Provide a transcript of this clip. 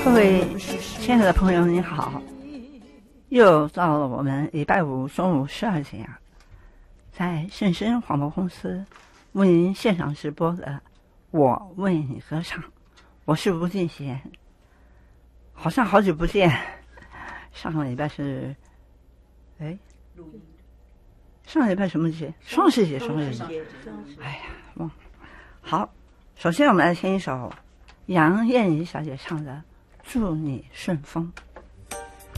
各位亲爱的朋友您好，又到了我们礼拜五中午12点在圣深广播公司为您现场直播的我为你歌唱，我是吴敬贤。好像好久不见，上个礼拜是上个礼拜什么节？双十节。哎呀，忘了。好，首先我们来听一首杨燕妮小姐唱的《祝你顺风》。